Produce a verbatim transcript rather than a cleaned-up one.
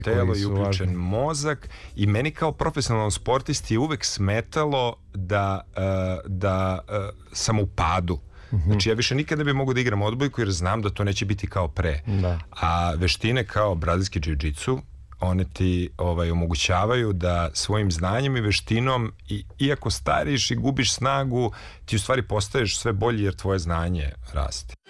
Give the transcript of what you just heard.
telo i uključen važni. Mozak i meni kao profesionalnom sportisti je uvek smetalo da, uh, da uh, sam u padu. Mm-hmm. Znači ja više nikad ne bi mogu da igram odbojku jer znam da to neće biti kao pre. Da. A veštine kao brazilski džiu-džitsu one ti ovaj, omogućavaju da svojim znanjem i veštinom i, iako stariš i gubiš snagu ti u stvari postaješ sve bolji jer tvoje znanje raste.